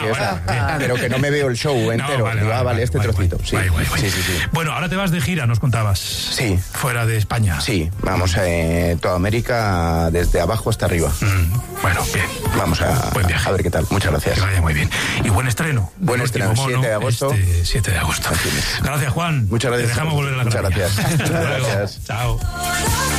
está. Pero que no me veo el show entero. Vale, este trocito. Sí. Sí. Bueno, ahora te vas de gira, nos contabas. Sí. Fuera de España. Sí, vamos toda América desde abajo hasta arriba. Bueno, bien. Vamos a ver qué tal. Muchas gracias. Que vaya muy bien. Y buen estreno. Buen estreno, 7 de agosto. 7 de agosto. Gracias, Juan. Muchas gracias. Te dejamos volver a la Muchas gracias. Hasta luego. Chao.